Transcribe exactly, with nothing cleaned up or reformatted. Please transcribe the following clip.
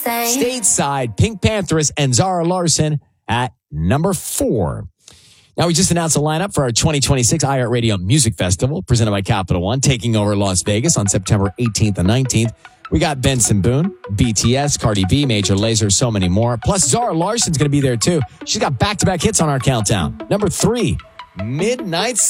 say. Stateside, Pink Panthers and Zara Larsson at number four. Now, we just announced a lineup for our twenty twenty-six iHeartRadio Music Festival presented by Capital One, taking over Las Vegas on September eighteenth and nineteenth. We got Benson Boone, B T S, Cardi B, Major Lazer, so many more. Plus, Zara Larsson's going to be there, too. She's got back-to-back hits on our countdown. Number three, Midnight